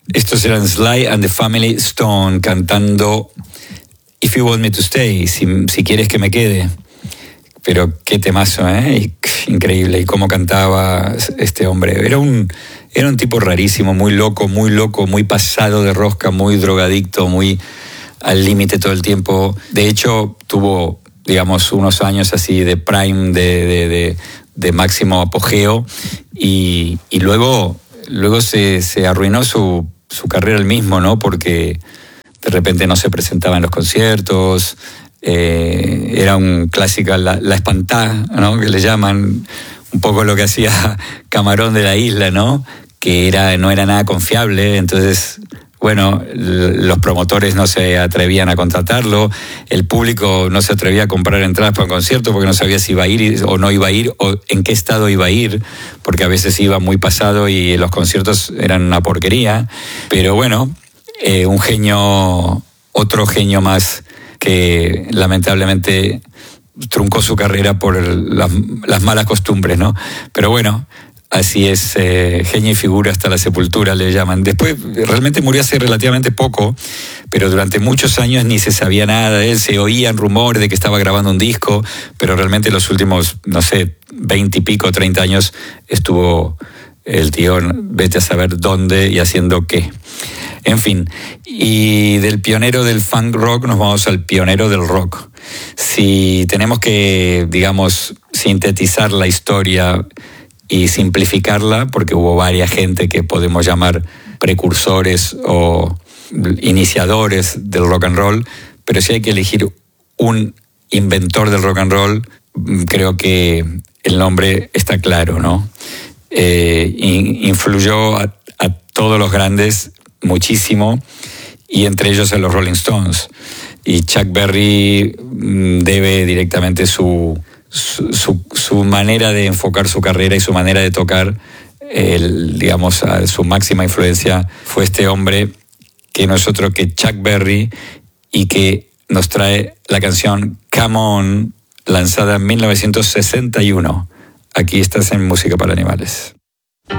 Estos eran Sly and the Family Stone cantando If You Want Me to Stay, si quieres que me quede. Pero qué temazo, ¿eh? Increíble. Y cómo cantaba este hombre. Era un tipo rarísimo, muy loco, muy pasado de rosca, muy drogadicto, muy al límite todo el tiempo. De hecho, tuvo, digamos, unos años así de prime, de máximo apogeo. Y luego se arruinó su carrera él mismo, ¿no? Porque de repente no se presentaba en los conciertos. Era un clásico, la espantá, ¿no? Que le llaman, un poco lo que hacía Camarón de la Isla, ¿no? Que no era nada confiable. Entonces, bueno, los promotores no se atrevían a contratarlo, el público no se atrevía a comprar entradas para un concierto porque no sabía si iba a ir o no iba a ir, o en qué estado iba a ir, porque a veces iba muy pasado y los conciertos eran una porquería. Pero bueno, un genio, otro genio más que lamentablemente truncó su carrera por las malas costumbres, ¿no? Pero bueno, así es, genio y figura hasta la sepultura le llaman. Después realmente murió hace relativamente poco, pero durante muchos años ni se sabía nada de él. Se oían rumores de que estaba grabando un disco, pero realmente los últimos, no sé, 20 y pico, 30 años estuvo el tío, vete a saber dónde y haciendo qué. En fin, y del pionero del funk rock nos vamos al pionero del rock. Si tenemos que, digamos, sintetizar la historia y simplificarla, porque hubo varias gente que podemos llamar precursores o iniciadores del rock and roll, pero si hay que elegir un inventor del rock and roll, creo que el nombre está claro, ¿no? Influyó a todos los grandes muchísimo, y entre ellos a los Rolling Stones. Y Chuck Berry debe directamente su manera de enfocar su carrera y su manera de tocar, digamos, a su máxima influencia fue este hombre que no es otro que Chuck Berry, y que nos trae la canción Come On, lanzada en 1961. Aquí estás en Música para Animales.